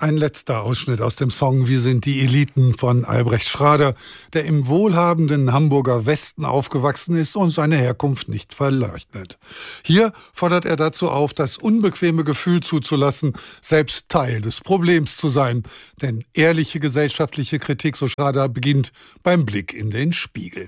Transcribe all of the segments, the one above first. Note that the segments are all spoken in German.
Ein letzter Ausschnitt aus dem Song »Wir sind die Eliten« von Albrecht Schrader, der im wohlhabenden Hamburger Westen aufgewachsen ist und seine Herkunft nicht verleugnet. Hier fordert er dazu auf, das unbequeme Gefühl zuzulassen, selbst Teil des Problems zu sein. Denn ehrliche gesellschaftliche Kritik, so Schrader, beginnt beim Blick in den Spiegel.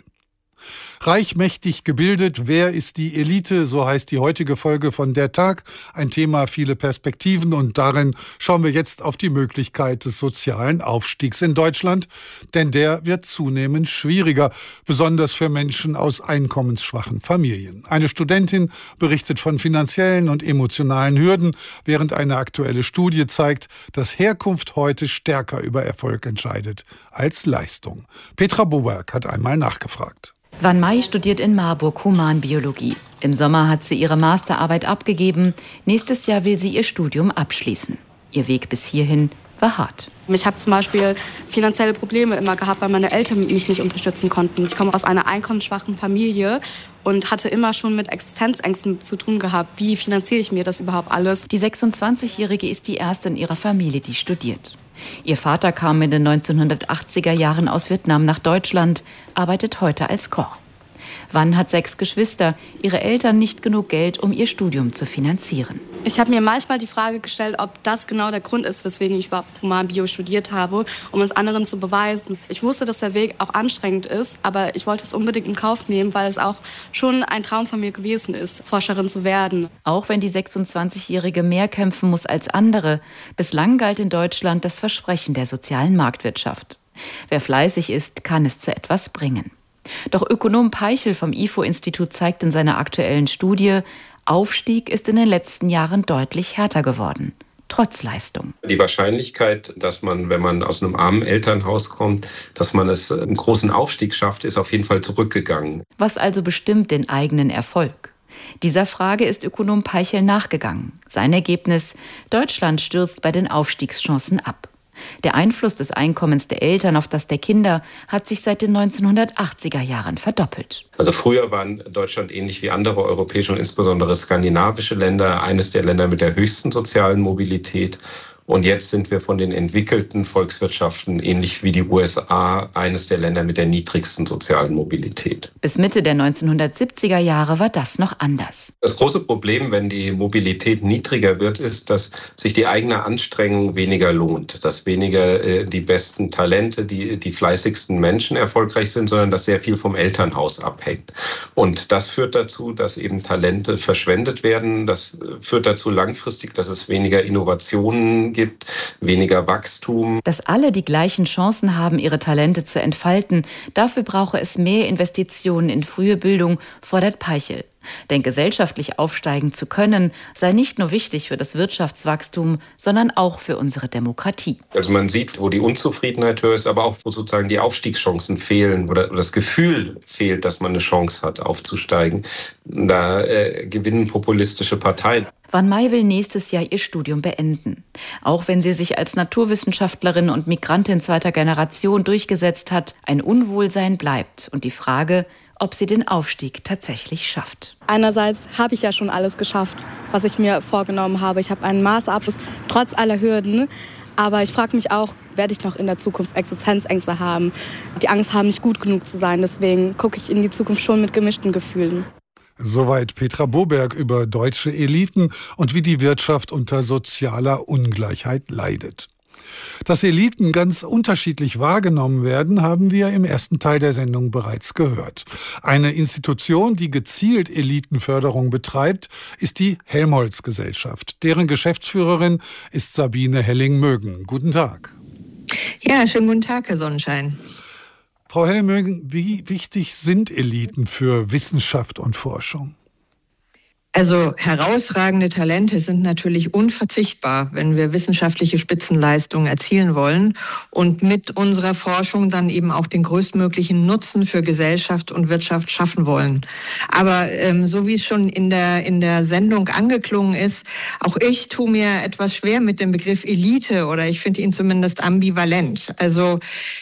Reich, mächtig, gebildet, wer ist die Elite? So heißt die heutige Folge von Der Tag. Ein Thema, viele Perspektiven, und darin schauen wir jetzt auf die Möglichkeit des sozialen Aufstiegs in Deutschland. Denn der wird zunehmend schwieriger, besonders für Menschen aus einkommensschwachen Familien. Eine Studentin berichtet von finanziellen und emotionalen Hürden, während eine aktuelle Studie zeigt, dass Herkunft heute stärker über Erfolg entscheidet als Leistung. Petra Boberg hat einmal nachgefragt. Wan Mai studiert in Marburg Humanbiologie. Im Sommer hat sie ihre Masterarbeit abgegeben. Nächstes Jahr will sie ihr Studium abschließen. Ihr Weg bis hierhin war hart. Ich habe zum Beispiel finanzielle Probleme immer gehabt, weil meine Eltern mich nicht unterstützen konnten. Ich komme aus einer einkommensschwachen Familie und hatte immer schon mit Existenzängsten zu tun gehabt. Wie finanziere ich mir das überhaupt alles? Die 26-Jährige ist die erste in ihrer Familie, die studiert. Ihr Vater kam in den 1980er Jahren aus Vietnam nach Deutschland, arbeitet heute als Koch. Wan hat 6 Geschwister, ihre Eltern nicht genug Geld, um ihr Studium zu finanzieren. Ich habe mir manchmal die Frage gestellt, ob das genau der Grund ist, weswegen ich überhaupt Humanbio studiert habe, um es anderen zu beweisen. Ich wusste, dass der Weg auch anstrengend ist, aber ich wollte es unbedingt in Kauf nehmen, weil es auch schon ein Traum von mir gewesen ist, Forscherin zu werden. Auch wenn die 26-Jährige mehr kämpfen muss als andere, bislang galt in Deutschland das Versprechen der sozialen Marktwirtschaft. Wer fleißig ist, kann es zu etwas bringen. Doch Ökonom Peichel vom IFO-Institut zeigt in seiner aktuellen Studie, Aufstieg ist in den letzten Jahren deutlich härter geworden, trotz Leistung. Die Wahrscheinlichkeit, dass man, wenn man aus einem armen Elternhaus kommt, dass man es einen großen Aufstieg schafft, ist auf jeden Fall zurückgegangen. Was also bestimmt den eigenen Erfolg? Dieser Frage ist Ökonom Peichel nachgegangen. Sein Ergebnis: Deutschland stürzt bei den Aufstiegschancen ab. Der Einfluss des Einkommens der Eltern auf das der Kinder hat sich seit den 1980er Jahren verdoppelt. Also früher waren Deutschland ähnlich wie andere europäische und insbesondere skandinavische Länder eines der Länder mit der höchsten sozialen Mobilität. Und jetzt sind wir von den entwickelten Volkswirtschaften, ähnlich wie die USA, eines der Länder mit der niedrigsten sozialen Mobilität. Bis Mitte der 1970er Jahre war das noch anders. Das große Problem, wenn die Mobilität niedriger wird, ist, dass sich die eigene Anstrengung weniger lohnt. Dass weniger die besten Talente, die fleißigsten Menschen erfolgreich sind, sondern dass sehr viel vom Elternhaus abhängt. Und das führt dazu, dass eben Talente verschwendet werden. Das führt dazu langfristig, dass es weniger Innovationen gibt, weniger Wachstum. Dass alle die gleichen Chancen haben, ihre Talente zu entfalten, dafür brauche es mehr Investitionen in frühe Bildung, fordert Peichel. Denn gesellschaftlich aufsteigen zu können, sei nicht nur wichtig für das Wirtschaftswachstum, sondern auch für unsere Demokratie. Also man sieht, wo die Unzufriedenheit höher ist, aber auch wo sozusagen die Aufstiegschancen fehlen oder das Gefühl fehlt, dass man eine Chance hat, aufzusteigen. Da gewinnen populistische Parteien. Wan Mai will nächstes Jahr ihr Studium beenden. Auch wenn sie sich als Naturwissenschaftlerin und Migrantin zweiter Generation durchgesetzt hat, ein Unwohlsein bleibt und die Frage, ob sie den Aufstieg tatsächlich schafft. Einerseits habe ich ja schon alles geschafft, was ich mir vorgenommen habe. Ich habe einen Masterabschluss, trotz aller Hürden. Aber ich frage mich auch, werde ich noch in der Zukunft Existenzängste haben? Die Angst haben, nicht gut genug zu sein. Deswegen gucke ich in die Zukunft schon mit gemischten Gefühlen. Soweit Petra Boberg über deutsche Eliten und wie die Wirtschaft unter sozialer Ungleichheit leidet. Dass Eliten ganz unterschiedlich wahrgenommen werden, haben wir im ersten Teil der Sendung bereits gehört. Eine Institution, die gezielt Elitenförderung betreibt, ist die Helmholtz-Gesellschaft. Deren Geschäftsführerin ist Sabine Helling-Mögen. Guten Tag. Ja, schönen guten Tag, Herr Sonnenschein. Frau Helling-Mögen, wie wichtig sind Eliten für Wissenschaft und Forschung? Also herausragende Talente sind natürlich unverzichtbar, wenn wir wissenschaftliche Spitzenleistungen erzielen wollen und mit unserer Forschung dann eben auch den größtmöglichen Nutzen für Gesellschaft und Wirtschaft schaffen wollen. Aber so wie es schon in der Sendung angeklungen ist, auch ich tue mir etwas schwer mit dem Begriff Elite oder ich finde ihn zumindest ambivalent. Also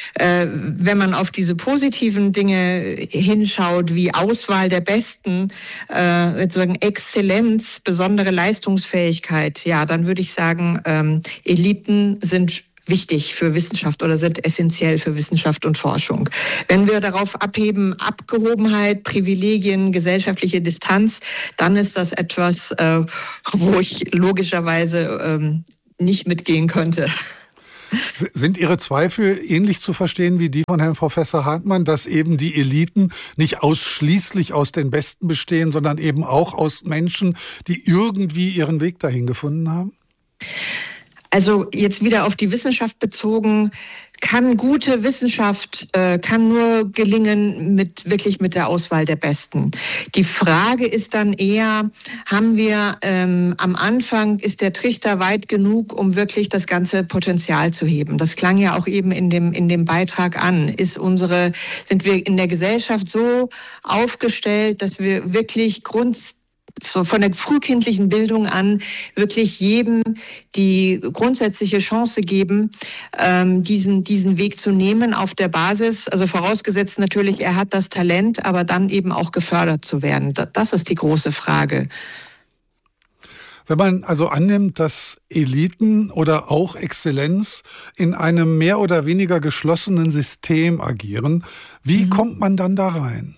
wenn man auf diese positiven Dinge hinschaut, wie Auswahl der Besten, sozusagen Exzellenz, besondere Leistungsfähigkeit, ja, dann würde ich sagen, Eliten sind wichtig für Wissenschaft oder sind essentiell für Wissenschaft und Forschung. Wenn wir darauf abheben, Abgehobenheit, Privilegien, gesellschaftliche Distanz, dann ist das etwas, wo ich logischerweise nicht mitgehen könnte. Sind Ihre Zweifel ähnlich zu verstehen wie die von Herrn Professor Hartmann, dass eben die Eliten nicht ausschließlich aus den Besten bestehen, sondern eben auch aus Menschen, die irgendwie ihren Weg dahin gefunden haben? Also jetzt wieder auf die Wissenschaft bezogen, kann gute Wissenschaft kann nur gelingen wirklich mit der Auswahl der Besten. Die Frage ist dann eher, haben wir am Anfang, ist der Trichter weit genug, um wirklich das ganze Potenzial zu heben? Das klang ja auch eben in dem Beitrag an. Sind wir in der Gesellschaft so aufgestellt, dass wir wirklich so von der frühkindlichen Bildung an wirklich jedem die grundsätzliche Chance geben, diesen Weg zu nehmen auf der Basis, also vorausgesetzt natürlich, er hat das Talent, aber dann eben auch gefördert zu werden. Das ist die große Frage. Wenn man also annimmt, dass Eliten oder auch Exzellenz in einem mehr oder weniger geschlossenen System agieren, wie kommt man dann da rein?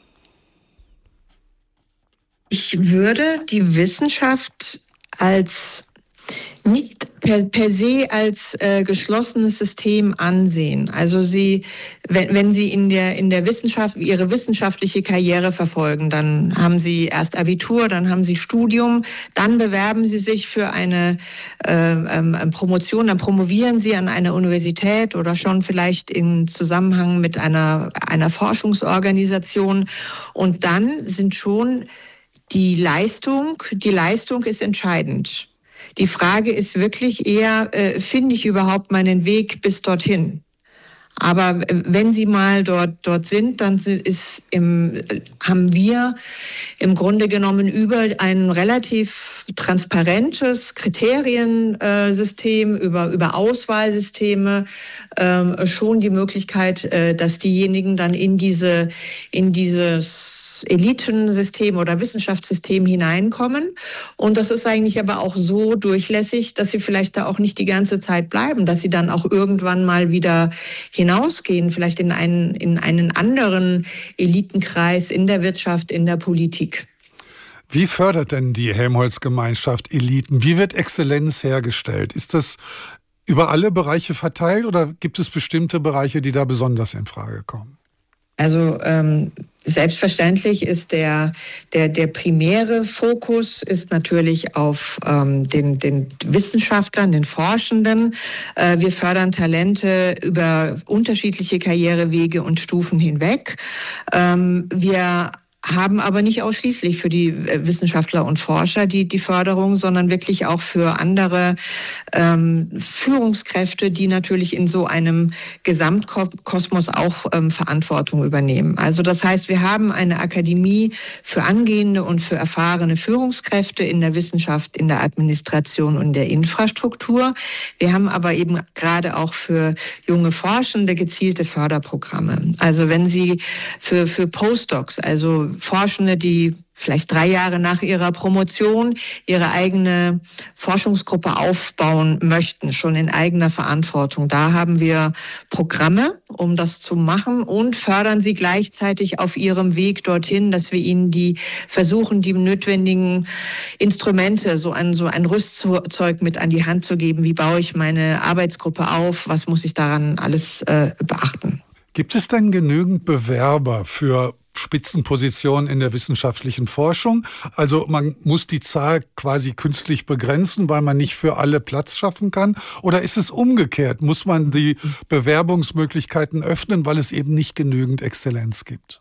Ich würde die Wissenschaft nicht per se als geschlossenes System ansehen. Also wenn Sie in der Wissenschaft ihre wissenschaftliche Karriere verfolgen, dann haben Sie erst Abitur, dann haben Sie Studium, dann bewerben Sie sich für eine Promotion, dann promovieren Sie an einer Universität oder schon vielleicht im Zusammenhang mit einer Forschungsorganisation, und dann sind schon die Leistung ist entscheidend. Die Frage ist wirklich eher, finde ich überhaupt meinen Weg bis dorthin? Aber wenn Sie mal dort sind, dann haben wir im Grunde genommen über ein relativ transparentes Kriteriensystem, über Auswahlsysteme schon die Möglichkeit, dass diejenigen dann in dieses Elitensystem oder Wissenschaftssystem hineinkommen. Und das ist eigentlich aber auch so durchlässig, dass sie vielleicht da auch nicht die ganze Zeit bleiben, dass sie dann auch irgendwann mal wieder hinausgehen, vielleicht in einen anderen Elitenkreis in der Wirtschaft, in der Politik. Wie fördert denn die Helmholtz-Gemeinschaft Eliten? Wie wird Exzellenz hergestellt? Ist das über alle Bereiche verteilt oder gibt es bestimmte Bereiche, die da besonders in Frage kommen? Also selbstverständlich ist der primäre Fokus ist natürlich auf den Wissenschaftlern, den Forschenden. Wir fördern Talente über unterschiedliche Karrierewege und Stufen hinweg. Wir haben aber nicht ausschließlich für die Wissenschaftler und Forscher die Förderung, sondern wirklich auch für andere Führungskräfte, die natürlich in so einem Gesamtkosmos auch Verantwortung übernehmen. Also das heißt, wir haben eine Akademie für angehende und für erfahrene Führungskräfte in der Wissenschaft, in der Administration und der Infrastruktur. Wir haben aber eben gerade auch für junge Forschende gezielte Förderprogramme. Also wenn Sie für Postdocs, also Forschende, die vielleicht 3 Jahre nach ihrer Promotion ihre eigene Forschungsgruppe aufbauen möchten, schon in eigener Verantwortung. Da haben wir Programme, um das zu machen, und fördern sie gleichzeitig auf ihrem Weg dorthin, dass wir ihnen die notwendigen Instrumente, so ein Rüstzeug mit an die Hand zu geben. Wie baue ich meine Arbeitsgruppe auf? Was muss ich daran alles beachten? Gibt es denn genügend Bewerber für Spitzenpositionen in der wissenschaftlichen Forschung? Also man muss die Zahl quasi künstlich begrenzen, weil man nicht für alle Platz schaffen kann? Oder ist es umgekehrt? Muss man die Bewerbungsmöglichkeiten öffnen, weil es eben nicht genügend Exzellenz gibt?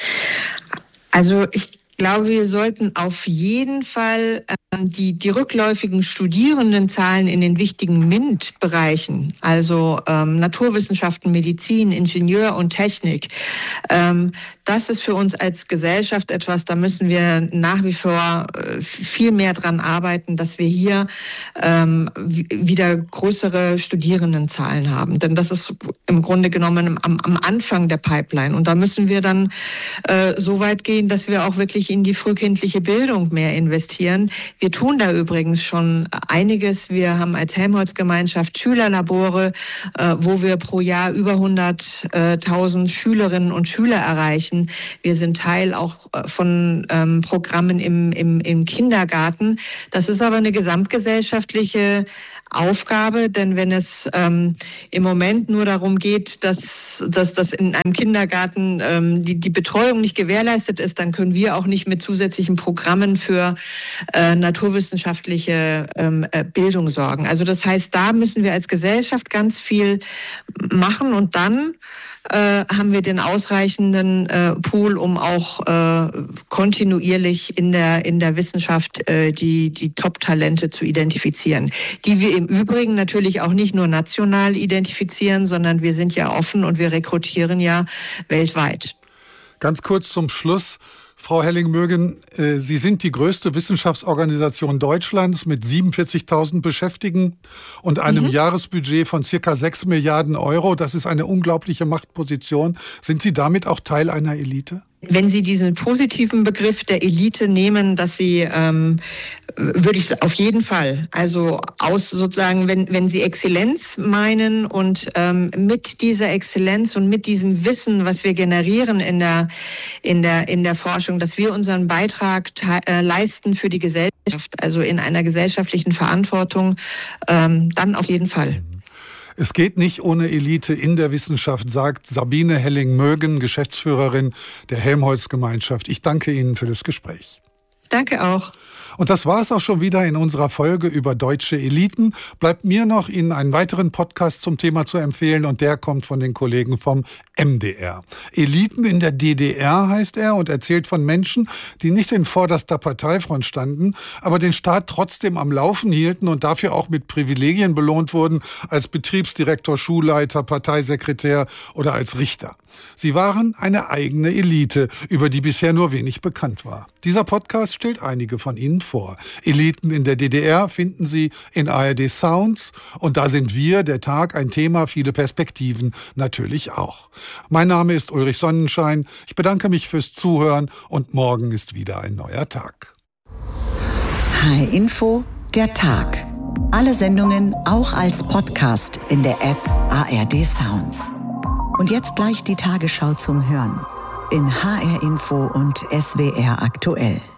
Also ich glaube, wir sollten auf jeden Fall die rückläufigen Studierendenzahlen in den wichtigen MINT-Bereichen, also Naturwissenschaften, Medizin, Ingenieur und Technik, das ist für uns als Gesellschaft etwas, da müssen wir nach wie vor viel mehr dran arbeiten, dass wir hier wieder größere Studierendenzahlen haben. Denn das ist im Grunde genommen am Anfang der Pipeline. Und da müssen wir dann so weit gehen, dass wir auch wirklich natürlich in die frühkindliche Bildung mehr investieren. Wir tun da übrigens schon einiges. Wir haben als Helmholtz-Gemeinschaft Schülerlabore, wo wir pro Jahr über 100.000 Schülerinnen und Schüler erreichen. Wir sind Teil auch von Programmen im Kindergarten. Das ist aber eine gesamtgesellschaftliche Aufgabe, denn wenn es im Moment nur darum geht, dass in einem Kindergarten die Betreuung nicht gewährleistet ist, dann können wir auch nicht mit zusätzlichen Programmen für naturwissenschaftliche Bildung sorgen. Also das heißt, da müssen wir als Gesellschaft ganz viel machen und dann haben wir den ausreichenden Pool, um auch kontinuierlich in der Wissenschaft die Top-Talente zu identifizieren, die wir im Übrigen natürlich auch nicht nur national identifizieren, sondern wir sind ja offen und wir rekrutieren ja weltweit. Ganz kurz zum Schluss. Frau Helling-Mögen, Sie sind die größte Wissenschaftsorganisation Deutschlands mit 47.000 Beschäftigten und einem Jahresbudget von ca. 6 Milliarden Euro. Das ist eine unglaubliche Machtposition. Sind Sie damit auch Teil einer Elite? Wenn Sie diesen positiven Begriff der Elite nehmen, dass Sie, würde ich auf jeden Fall, also aus sozusagen, wenn Sie Exzellenz meinen und mit dieser Exzellenz und mit diesem Wissen, was wir generieren in der Forschung, dass wir unseren Beitrag leisten für die Gesellschaft, also in einer gesellschaftlichen Verantwortung, dann auf jeden Fall. Es geht nicht ohne Elite in der Wissenschaft, sagt Sabine Helling-Mögen, Geschäftsführerin der Helmholtz-Gemeinschaft. Ich danke Ihnen für das Gespräch. Danke auch. Und das war es auch schon wieder in unserer Folge über deutsche Eliten. Bleibt mir noch, Ihnen einen weiteren Podcast zum Thema zu empfehlen und der kommt von den Kollegen vom MDR. Eliten in der DDR heißt er und erzählt von Menschen, die nicht in vorderster Parteifront standen, aber den Staat trotzdem am Laufen hielten und dafür auch mit Privilegien belohnt wurden, als Betriebsdirektor, Schulleiter, Parteisekretär oder als Richter. Sie waren eine eigene Elite, über die bisher nur wenig bekannt war. Dieser Podcast stellt einige von ihnen vor. Eliten in der DDR finden Sie in ARD Sounds und da sind wir, der Tag, ein Thema, viele Perspektiven natürlich auch. Mein Name ist Ulrich Sonnenschein. Ich bedanke mich fürs Zuhören und morgen ist wieder ein neuer Tag. HR Info, der Tag. Alle Sendungen auch als Podcast in der App ARD Sounds. Und jetzt gleich die Tagesschau zum Hören in HR Info und SWR aktuell.